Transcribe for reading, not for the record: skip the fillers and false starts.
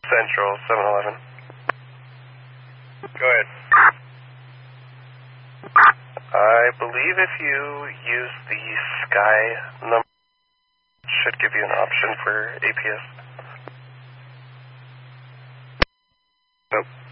Central 711. Go ahead. I believe if you use the Sky number, it should give you an option for APS. Nope.